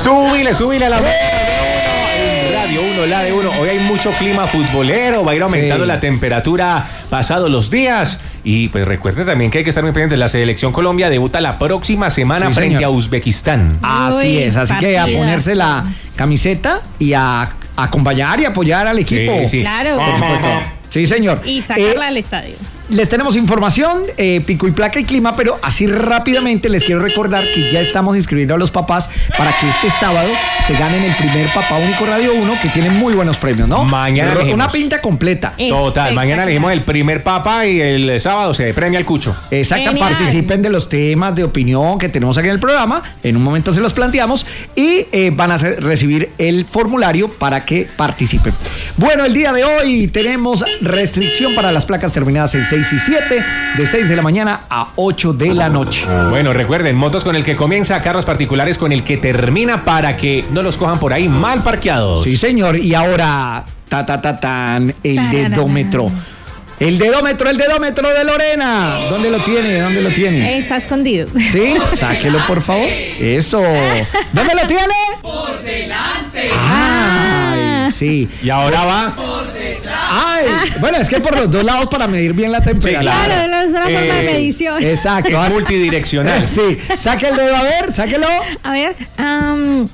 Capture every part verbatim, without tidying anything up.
Súbile, súbile a la Radio uno, la de uno. Hoy hay mucho clima futbolero, va a ir aumentando sí. la temperatura pasados los días. Y pues recuerde también que hay que estar muy pendientes. La Selección Colombia debuta la próxima semana sí, frente señor. a Uzbekistán. Así Uy, es, así partidas. que a ponerse la camiseta y a acompañar y apoyar al equipo. Sí, sí. Claro. Por supuesto. Sí, señor. Y sacarla eh, al estadio. Les tenemos información, eh, pico y placa y clima, pero así rápidamente les quiero recordar que ya estamos inscribiendo a los papás para que este sábado se ganen el primer Papá Único Radio uno, que tiene muy buenos premios, ¿no? Mañana Una elegimos. pinta completa. Total, mañana elegimos el primer papá y el sábado se premia el cucho. Exacto, Genial. participen de los temas de opinión que tenemos aquí en el programa, en un momento se los planteamos y eh, van a hacer, recibir el formulario para que participen. Bueno, el día de hoy tenemos restricción para las placas terminadas en seis y siete, de seis de la mañana a ocho de la noche. Bueno, recuerden, motos con el que comienza, carros particulares con el que termina, para que no los cojan por ahí mal parqueados. Sí, señor. Y ahora, ta, ta, ta, tan, el dedómetro. El dedómetro, el dedómetro de Lorena. ¿Dónde lo tiene? ¿Dónde lo tiene? Está escondido. ¿Sí? Sáquelo, por favor. Eso. ¿Dónde lo tiene? Por delante. Ay, sí. Y ahora va por detrás. Ay, bueno, es que por los dos lados para medir bien la temperatura. Sí, claro, es una forma de medición. Exacto. Es multidireccional. Sí. Saque el dedo, a ver, sáquelo. A ver. Um,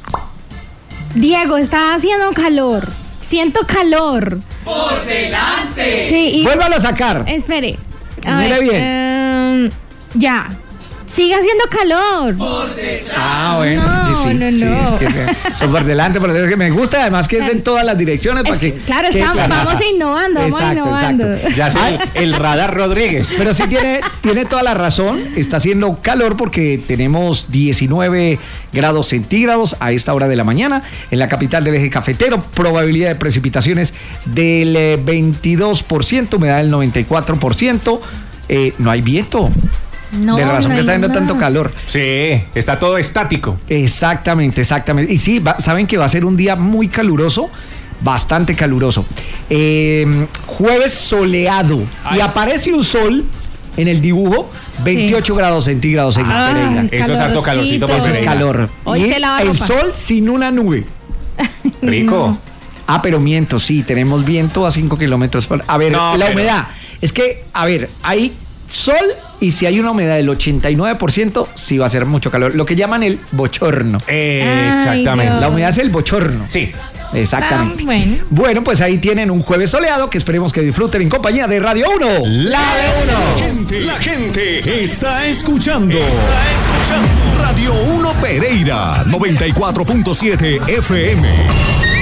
Diego, está haciendo calor. Siento calor. Por delante. Sí, y vuélvalo a sacar. Espere. A Mire ver, bien. Um, ya. Sigue haciendo calor. Por detrás. Ah, bueno. No, sí, sí, no, sí, no. Es que, eso por delante, por delante, que me gusta, además que es en todas las direcciones. Es, para que, claro, que, estamos, claro. vamos innovando, vamos exacto, innovando. Exacto. Ya sé, el, el radar Rodríguez. Pero sí tiene, tiene toda la razón. Está haciendo calor porque tenemos diecinueve grados centígrados a esta hora de la mañana en la capital del eje cafetero. Probabilidad de precipitaciones del veintidós por ciento, humedad del noventa y cuatro por ciento. Eh, no hay viento. No, de la razón no que está haciendo nada. tanto calor. Sí, está todo estático. Exactamente, exactamente. Y sí, va, saben que va a ser un día muy caluroso, bastante caluroso. Eh, jueves soleado. Ay. Y aparece un sol en el dibujo, veintiocho sí. grados centígrados en ah, Pereira. Eso es harto calorcito para Eso es calor. Hoy y se lava el ropa. sol sin una nube. Rico. No. Ah, pero miento, sí, tenemos viento a cinco kilómetros por... A ver, no, la pero... humedad. Es que, a ver, hay sol y si hay una humedad del ochenta y nueve por ciento, sí va a ser mucho calor. Lo que llaman el bochorno. Eh, exactamente. Dios. La humedad es el bochorno. Sí. Exactamente. Ah, bueno. Bueno, pues ahí tienen un jueves soleado que esperemos que disfruten en compañía de Radio uno. La de uno. La gente, la gente está escuchando. Está escuchando. Radio uno Pereira, noventa y cuatro punto siete F M.